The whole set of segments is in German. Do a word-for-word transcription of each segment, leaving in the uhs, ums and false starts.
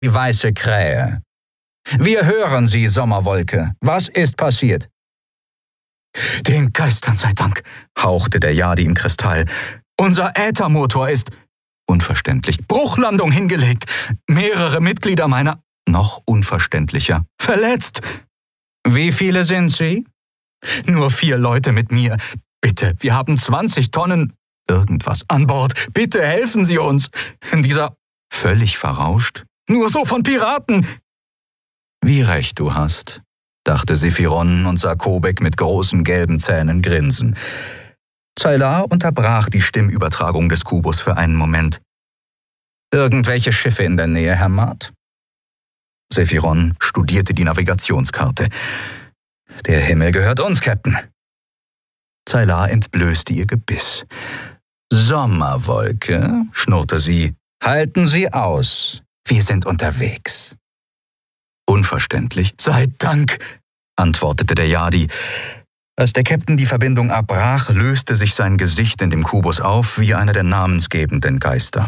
die weiße Krähe. Wir hören Sie, Sommerwolke. Was ist passiert? Den Geistern sei Dank, hauchte der Yadi im Kristall. Unser Äthermotor ist, unverständlich, Bruchlandung hingelegt. Mehrere Mitglieder meiner, noch unverständlicher, verletzt. Wie viele sind Sie? Nur vier Leute mit mir. Bitte, wir haben zwanzig Tonnen irgendwas an Bord. Bitte helfen Sie uns. In dieser, völlig verrauscht, nur so von Piraten. Wie recht du hast, dachte Sephiron und sah Kobek mit großen gelben Zähnen grinsen. Zaylar unterbrach die Stimmübertragung des Kubus für einen Moment. Irgendwelche Schiffe in der Nähe, Herr Mart? Sephiron studierte die Navigationskarte. Der Himmel gehört uns, Captain. Zaylar entblößte ihr Gebiss. Sommerwolke, schnurrte sie, halten Sie aus. Wir sind unterwegs. Unverständlich. Sei Dank, antwortete der Yadi. Als der Captain die Verbindung abbrach, löste sich sein Gesicht in dem Kubus auf wie einer der namensgebenden Geister.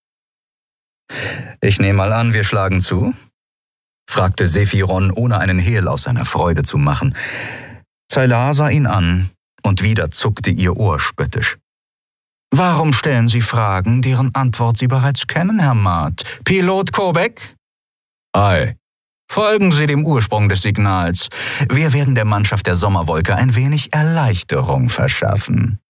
Ich nehme mal an, wir schlagen zu? Fragte Sephiron, ohne einen Hehl aus seiner Freude zu machen. Zaylar sah ihn an, und wieder zuckte ihr Ohr spöttisch. Warum stellen Sie Fragen, deren Antwort Sie bereits kennen, Herr Mart? Pilot Kobek? Ei. Folgen Sie dem Ursprung des Signals. Wir werden der Mannschaft der Sommerwolke ein wenig Erleichterung verschaffen.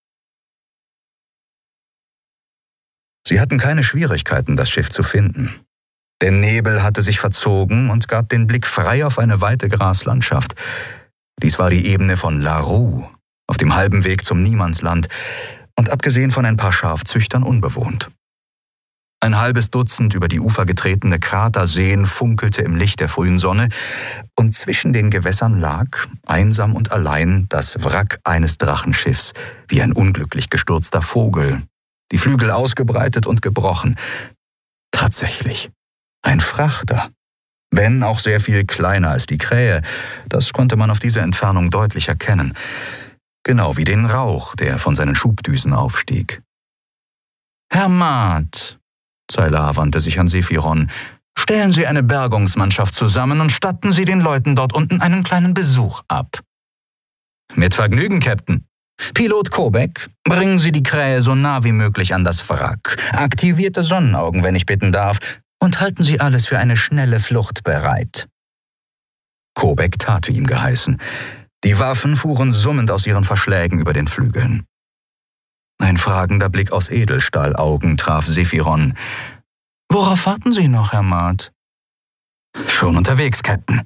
Sie hatten keine Schwierigkeiten, das Schiff zu finden. Der Nebel hatte sich verzogen und gab den Blick frei auf eine weite Graslandschaft. Dies war die Ebene von Larue, auf dem halben Weg zum Niemandsland und abgesehen von ein paar Schafzüchtern unbewohnt. Ein halbes Dutzend über die Ufer getretene Kraterseen funkelte im Licht der frühen Sonne, und zwischen den Gewässern lag, einsam und allein, das Wrack eines Drachenschiffs, wie ein unglücklich gestürzter Vogel, die Flügel ausgebreitet und gebrochen. Tatsächlich, ein Frachter, wenn auch sehr viel kleiner als die Krähe, das konnte man auf diese Entfernung deutlich erkennen, genau wie den Rauch, der von seinen Schubdüsen aufstieg. »Herr Mart«, Zaylar wandte sich an Sephiron, »stellen Sie eine Bergungsmannschaft zusammen und statten Sie den Leuten dort unten einen kleinen Besuch ab.« »Mit Vergnügen, Captain. Pilot Kobek, bringen Sie die Krähe so nah wie möglich an das Wrack. Aktivierte Sonnenaugen, wenn ich bitten darf, und halten Sie alles für eine schnelle Flucht bereit.« Kobek tat, wie ihm geheißen. Die Waffen fuhren summend aus ihren Verschlägen über den Flügeln. Ein fragender Blick aus Edelstahlaugen traf Sephiron. »Worauf warten Sie noch, Herr Mart?« »Schon unterwegs, Captain.«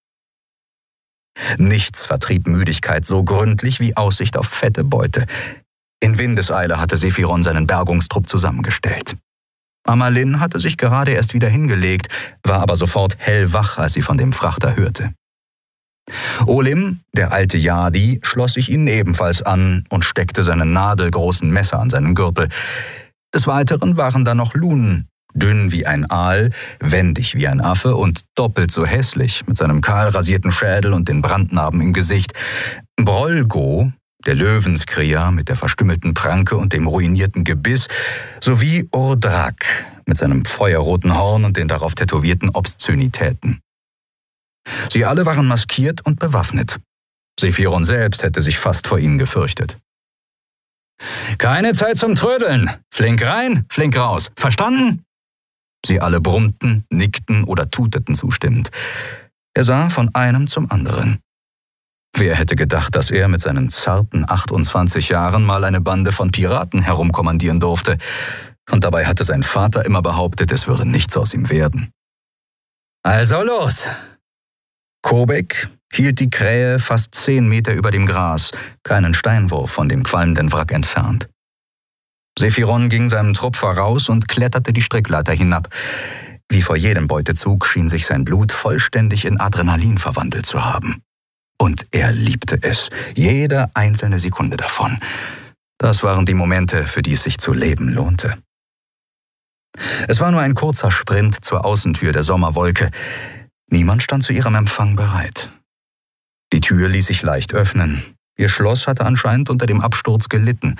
Nichts vertrieb Müdigkeit so gründlich wie Aussicht auf fette Beute. In Windeseile hatte Sephiron seinen Bergungstrupp zusammengestellt. Amalin hatte sich gerade erst wieder hingelegt, war aber sofort hellwach, als sie von dem Frachter hörte. Olim, der alte Yadi, schloss sich ihnen ebenfalls an und steckte seinen nadelgroßen Messer an seinen Gürtel. Des Weiteren waren da noch Lun, dünn wie ein Aal, wendig wie ein Affe und doppelt so hässlich, mit seinem kahl rasierten Schädel und den Brandnarben im Gesicht. Brolgo, der Löwenskrier mit der verstümmelten Pranke und dem ruinierten Gebiss, sowie Ordrak mit seinem feuerroten Horn und den darauf tätowierten Obszönitäten. Sie alle waren maskiert und bewaffnet. Sephiron selbst hätte sich fast vor ihnen gefürchtet. »Keine Zeit zum Trödeln! Flink rein, flink raus! Verstanden?« Sie alle brummten, nickten oder tuteten zustimmend. Er sah von einem zum anderen. Wer hätte gedacht, dass er mit seinen zarten achtundzwanzig Jahren mal eine Bande von Piraten herumkommandieren durfte? Und dabei hatte sein Vater immer behauptet, es würde nichts aus ihm werden. »Also los!« Kobek hielt die Krähe fast zehn Meter über dem Gras, keinen Steinwurf von dem qualmenden Wrack entfernt. Sephiron ging seinem Trupp voraus und kletterte die Strickleiter hinab. Wie vor jedem Beutezug schien sich sein Blut vollständig in Adrenalin verwandelt zu haben. Und er liebte es, jede einzelne Sekunde davon. Das waren die Momente, für die es sich zu leben lohnte. Es war nur ein kurzer Sprint zur Außentür der Sommerwolke. Niemand stand zu ihrem Empfang bereit. Die Tür ließ sich leicht öffnen. Ihr Schloss hatte anscheinend unter dem Absturz gelitten.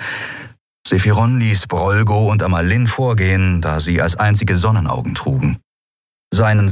Sephiron ließ Brolgo und Amalin vorgehen, da sie als einzige Sonnenaugen trugen. seinen